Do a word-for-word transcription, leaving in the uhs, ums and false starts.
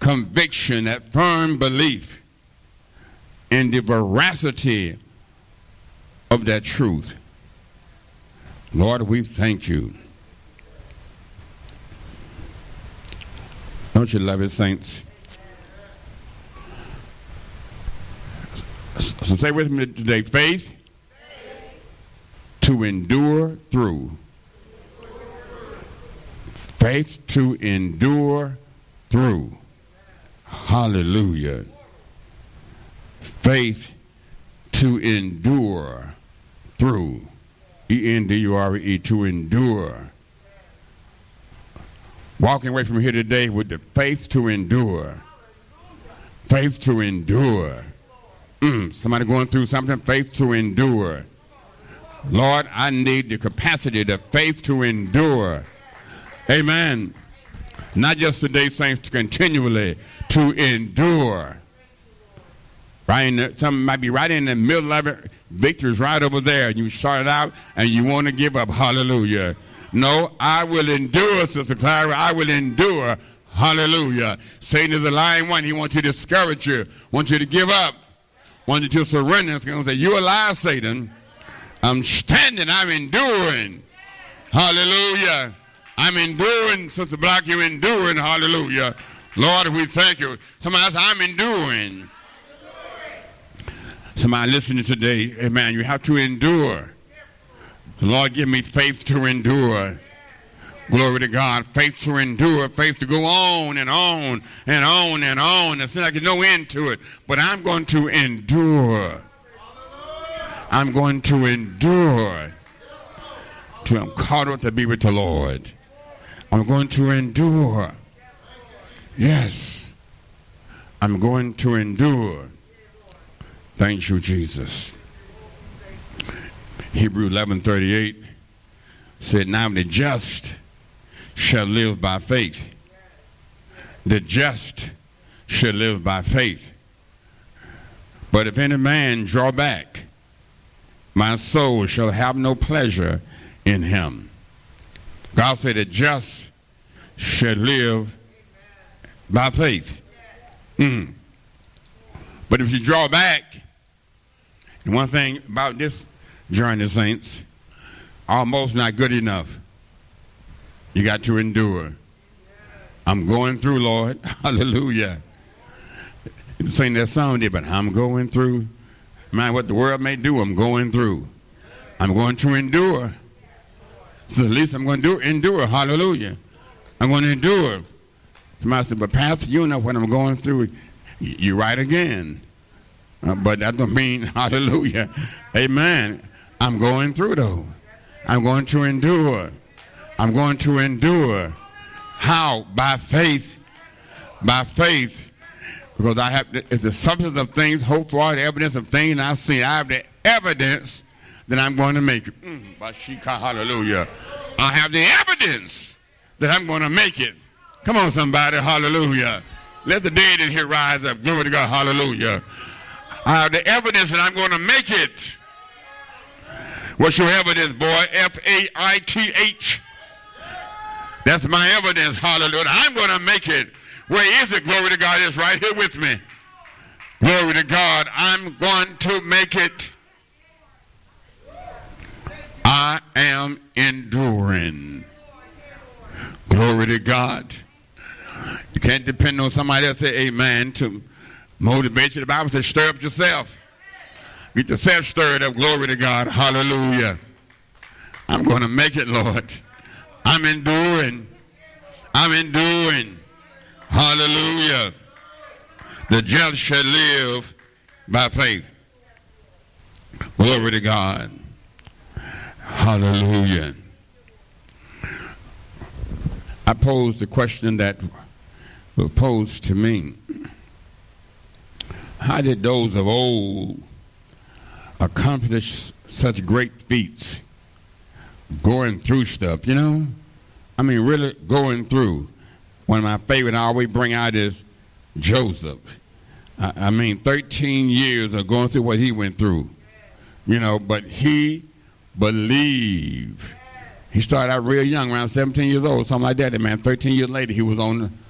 conviction, that firm belief in the veracity of that truth. Lord, we thank you. Don't you love it, saints? So say with me today, faith, faith. To endure through. Faith to endure through. Hallelujah. Faith to endure through. E N D U R E, to endure. Walking away from here today with the faith to endure. Faith to endure. Mm, somebody going through something, faith to endure. Lord, I need the capacity, the faith to endure. Amen. Not just today, saints, to continually to endure. Right in the, something might be right in the middle of it. Victory's right over there. You start out and you want to give up. Hallelujah. No, I will endure, Sister Clara. I will endure. Hallelujah. Satan is a lying one. He wants you to discourage you. Wants you to give up. Wants you to surrender. He's going to say, you're a liar, Satan. I'm standing. I'm enduring. Hallelujah. I'm enduring, Sister Black. You're enduring. Hallelujah. Lord, we thank you. Somebody else, I'm enduring. Somebody listening today, amen, you have to endure. The Lord, give me faith to endure. Glory to God. Faith to endure. Faith to go on and on and on and on. It seems like there's no end to it. But I'm going to endure. I'm going to endure till I'm caught up to be with the Lord. I'm going to endure. Yes. I'm going to endure. Thank you, Jesus. Hebrews eleven thirty-eight said, now the just shall live by faith. The just shall live by faith. But if any man draw back, my soul shall have no pleasure in him. God said the just shall live by faith. Mm. But if you draw back, and one thing about this journey, saints, almost not good enough. You got to endure. I'm going through, Lord. Hallelujah. You sing that song there, but I'm going through. No matter what the world may do, I'm going through. I'm going to endure. So at least I'm going to do endure. Hallelujah. I'm going to endure. Somebody said, but Pastor, you know what I'm going through. You're right again. Uh, but that don't mean, hallelujah, amen. I'm going through, though. I'm going to endure. I'm going to endure. How? By faith. By faith. Because I have, the, it's the substance of things, hope for, the evidence of things I've seen. I have the evidence that I'm going to make it. Mm, hallelujah. I have the evidence that I'm going to make it. Come on, somebody, hallelujah. Let the dead in here rise up. Glory to God, hallelujah. I have the evidence that I'm going to make it. What's your evidence, boy? F A I T H. That's my evidence, hallelujah. I'm going to make it. Where is it? Glory to God. It's right here with me. Glory to God. I'm going to make it. I am enduring. Glory to God. You can't depend on somebody else say amen to motivate you. The Bible says stir up yourself. Get yourself stirred up. Glory to God. Hallelujah. I'm going to make it, Lord. I'm enduring. I'm enduring. Hallelujah. The just shall live by faith. Glory to God. Hallelujah. I posed the question that was posed to me. How did those of old accomplish such great feats? Going through stuff, you know? I mean, really going through. One of my favorite I always bring out is Joseph. I, I mean, thirteen years of going through what he went through. You know, but he believed. He started out real young, around seventeen years old, something like that. And man, thirteen years later, he was on the